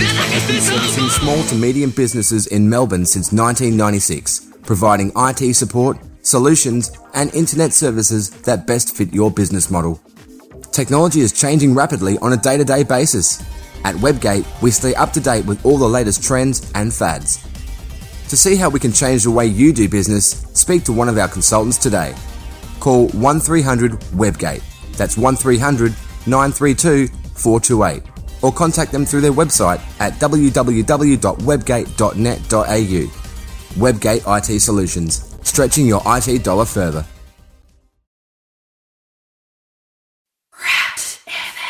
has been servicing small to medium businesses in Melbourne since 1996, providing IT support, solutions, and internet services that best fit your business model. Technology is changing rapidly on a day-to-day basis. At Webgate, we stay up to date with all the latest trends and fads. To see how we can change the way you do business, speak to one of our consultants today. Call 1300 Webgate. That's 1300 932 428. Or contact them through their website at www.webgate.net.au. Webgate IT Solutions, stretching your IT dollar further.